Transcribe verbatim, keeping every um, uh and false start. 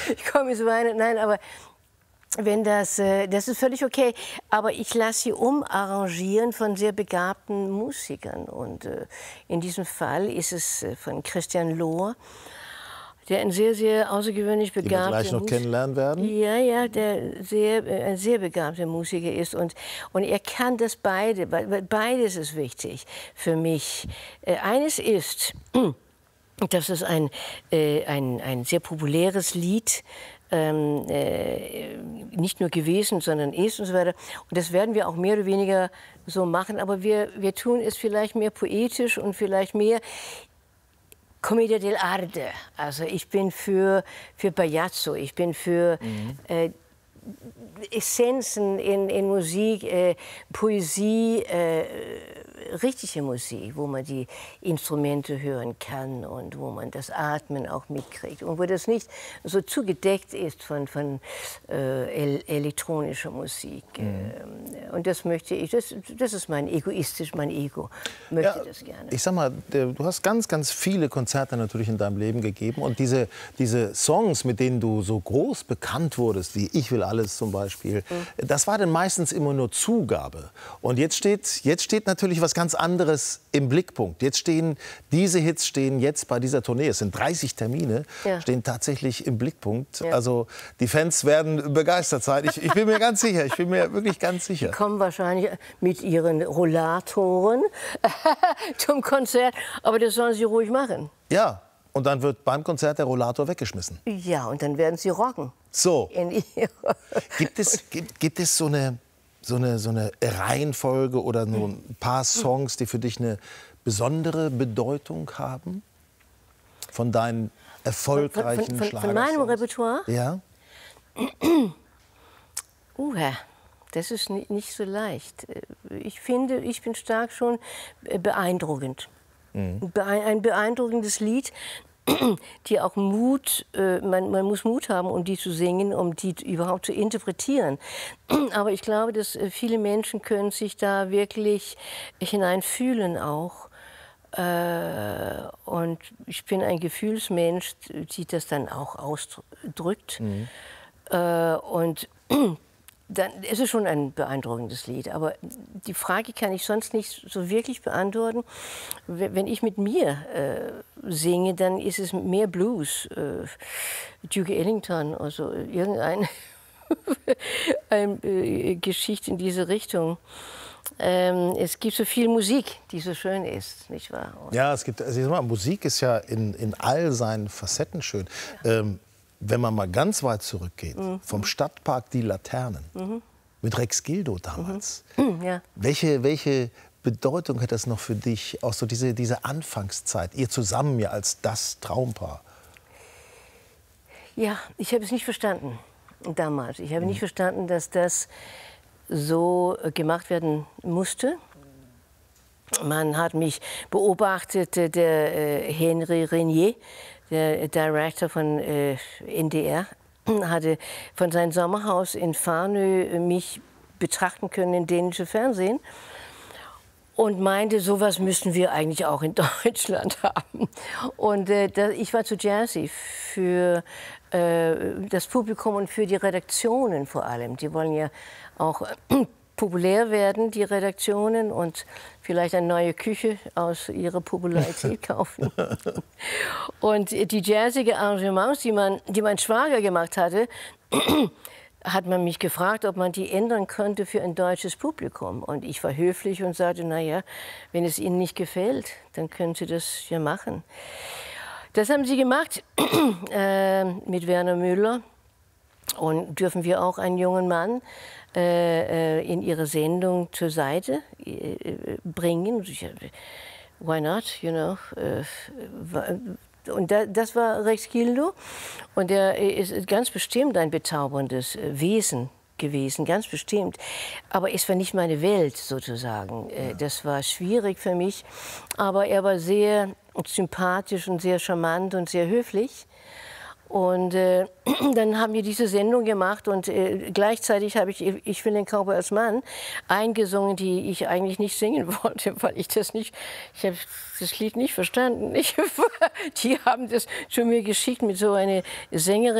ich komme ins Weinen. Nein, aber wenn das, das ist völlig okay. Aber ich lasse sie umarrangieren von sehr begabten Musikern. Und in diesem Fall ist es von Christian Lohr, der ein sehr, sehr außergewöhnlich begabter Den wir gleich noch Mus kennenlernen werden. Ja, ja, der sehr, ein sehr begabter Musiker ist. Und, und er kann das beide, beides ist wichtig für mich. Eines ist, dass es ein, ein, ein sehr populäres Lied Ähm, äh, nicht nur gewesen, sondern ist und so weiter. Und das werden wir auch mehr oder weniger so machen. Aber wir, wir tun es vielleicht mehr poetisch und vielleicht mehr Commedia dell'arte. Also ich bin für, für Bajazzo, ich bin für mhm. äh, Essenzen in, in Musik, äh, Poesie, äh, richtige Musik, wo man die Instrumente hören kann und wo man das Atmen auch mitkriegt und wo das nicht so zugedeckt ist von, von äh, elektronischer Musik. Mhm. Und das möchte ich, das, das ist mein egoistisch, mein Ego möchte ja, das gerne. Ich sag mal, du hast ganz, ganz viele Konzerte natürlich in deinem Leben gegeben und diese, diese Songs, mit denen du so groß bekannt wurdest, wie Ich will alles zum Beispiel, mhm. das war dann meistens immer nur Zugabe. Und jetzt steht, jetzt steht natürlich was ganz anderes im Blickpunkt. Jetzt stehen, diese Hits stehen jetzt bei dieser Tournee, es sind dreißig Termine, ja. stehen tatsächlich im Blickpunkt. Ja. Also die Fans werden begeistert sein. Ich, ich bin mir ganz sicher, ich bin mir wirklich ganz sicher. Die kommen wahrscheinlich mit ihren Rollatoren zum Konzert, aber das sollen sie ruhig machen. Ja, und dann wird beim Konzert der Rollator weggeschmissen. Ja, und dann werden sie rocken. So. Gibt es, gibt, gibt es so eine, so eine, so eine Reihenfolge oder nur ein paar Songs, die für dich eine besondere Bedeutung haben? Von deinen erfolgreichen Von, von, von, Schlagersongs? Von meinem Repertoire? Ja. Uh, das ist nicht so leicht. Ich finde, ich bin stark schon beeindruckend. Mhm. Ein beeindruckendes Lied, die auch Mut, man, man muss Mut haben, um die zu singen, um die überhaupt zu interpretieren. Aber ich glaube, dass viele Menschen können sich da wirklich hineinfühlen auch. Und ich bin ein Gefühlsmensch, die das dann auch ausdrückt. Mhm. Und dann ist es schon ein beeindruckendes Lied. Aber die Frage kann ich sonst nicht so wirklich beantworten. Wenn ich mit mir äh, singe, dann ist es mehr Blues. Äh, Duke Ellington, also irgendeine eine, äh, Geschichte in diese Richtung. Ähm, es gibt so viel Musik, die so schön ist, nicht wahr? Ja, es gibt, also ich sag mal, Musik ist ja in, in all seinen Facetten schön. Ja. Ähm, Wenn man mal ganz weit zurückgeht, mhm. vom Stadtpark Die Laternen, mhm. mit Rex Gildo damals, mhm. ja. welche, welche Bedeutung hat das noch für dich, auch so diese, diese Anfangszeit, ihr zusammen ja als das Traumpaar? Ja, ich habe es nicht verstanden damals. Ich habe mhm. nicht verstanden, dass das so gemacht werden musste. Man hat mich beobachtet, der äh, Henry Renier, der Director von äh, N D R, hatte von seinem Sommerhaus in Farnö mich betrachten können im dänischen Fernsehen und meinte, sowas müssten wir eigentlich auch in Deutschland haben. Und äh, da, ich war zu jazzy für äh, das Publikum und für die Redaktionen vor allem. Die wollen ja auch äh, populär werden, die Redaktionen, und vielleicht eine neue Küche aus ihrer Popularität kaufen. Und die jazzige Arrangements, die, man, die mein Schwager gemacht hatte, hat man mich gefragt, ob man die ändern könnte für ein deutsches Publikum. Und ich war höflich und sagte, naja, wenn es Ihnen nicht gefällt, dann können Sie das ja machen. Das haben sie gemacht äh, mit Werner Müller. Und dürfen wir auch einen jungen Mann äh, in ihre Sendung zur Seite äh, bringen? Why not, you know? Und da, das war Rex Gildo. Und er ist ganz bestimmt ein bezauberndes Wesen gewesen, ganz bestimmt. Aber es war nicht meine Welt, sozusagen. Ja. Das war schwierig für mich. Aber er war sehr sympathisch und sehr charmant und sehr höflich. Und äh, dann haben wir diese Sendung gemacht und äh, gleichzeitig habe ich Ich will den Cowboy als Mann eingesungen, die ich eigentlich nicht singen wollte, weil ich das nicht, ich habe das Lied nicht verstanden. Ich, die haben das zu mir geschickt mit so einer Sängerin.